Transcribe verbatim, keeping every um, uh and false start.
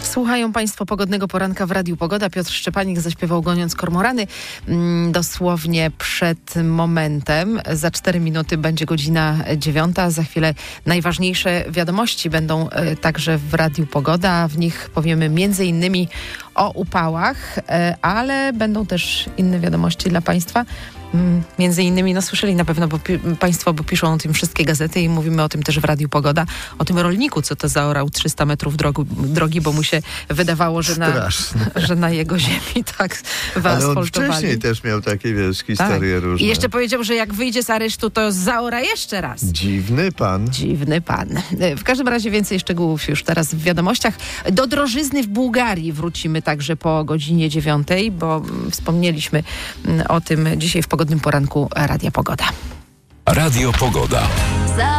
Słuchają Państwo pogodnego poranka w Radiu Pogoda. Piotr Szczepanik zaśpiewał Goniąc kormorany dosłownie przed momentem. Za cztery minuty będzie godzina dziewiąta. Za chwilę najważniejsze wiadomości będą także w Radiu Pogoda. W nich powiemy między innymi o upałach, ale będą też inne wiadomości dla Państwa. Między innymi, no słyszeli na pewno bo pi- Państwo, bo piszą o tym wszystkie gazety i mówimy o tym też w Radiu Pogoda, o tym rolniku, co to zaorał trzysta metrów drogu, drogi, bo mu się wydawało, że na, że na jego ziemi tak wyasfaltowali. Ale on wcześniej też miał takie, wiesz, historie tak. różne. I jeszcze powiedział, że jak wyjdzie z aresztu, to zaora jeszcze raz. Dziwny pan. Dziwny pan. W każdym razie więcej szczegółów już teraz w wiadomościach. Do drożyzny w Bułgarii wrócimy także po godzinie dziewiątej, bo wspomnieliśmy o tym dzisiaj w pogodnym poranku Radia Pogoda. Radio Pogoda.